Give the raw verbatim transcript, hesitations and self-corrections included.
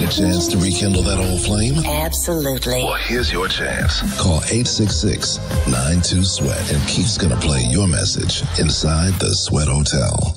a chance to rekindle that old flame? Absolutely. Well, here's your chance. Call eight six six, nine two, SWEAT and Keith's gonna play your message inside the Sweat Hotel.